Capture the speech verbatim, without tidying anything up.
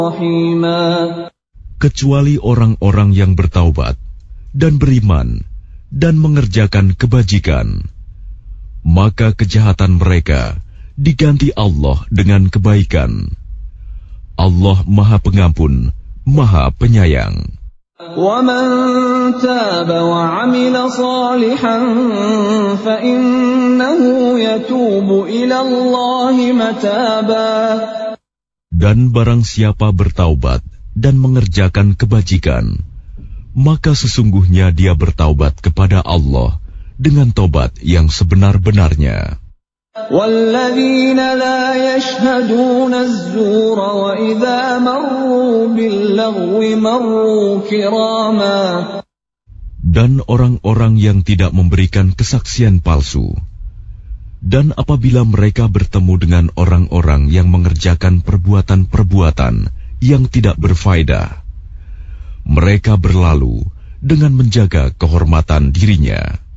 رحيما. Kecuali orang-orang yang bertaubat dan beriman dan mengerjakan kebajikan, maka kejahatan mereka diganti Allah dengan kebaikan. Allah Maha Pengampun, Maha Penyayang. وَمَنْ تَابَ وَعَمِلَ صَالِحًا فَإِنَّهُ يَتُوبُ إِلَى اللَّهِ مَتَابًا. Dan barang siapa bertaubat dan mengerjakan kebajikan, maka sesungguhnya dia bertaubat kepada Allah dengan taubat yang sebenar-benarnya. وَالَّذِينَ لَا يَشْهَدُونَ الزُّورَ وَإِذَا مَرُّوا بِاللَّغْوِ مَرُّوا كِرَامًا. Dan orang-orang yang tidak memberikan kesaksian palsu, dan apabila mereka bertemu dengan orang-orang yang mengerjakan perbuatan-perbuatan yang tidak berfaedah, mereka berlalu dengan menjaga kehormatan dirinya.